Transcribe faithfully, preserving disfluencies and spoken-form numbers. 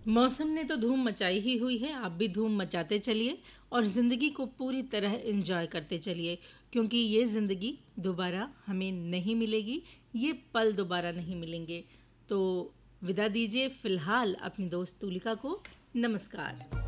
मौसम ने तो धूम मचाई ही हुई है, आप भी धूम मचाते चलिए और ज़िंदगी को पूरी तरह एंजॉय करते चलिए, क्योंकि ये ज़िंदगी दोबारा हमें नहीं मिलेगी, ये पल दोबारा नहीं मिलेंगे। तो विदा दीजिए फ़िलहाल अपनी दोस्त तुलिका को। नमस्कार।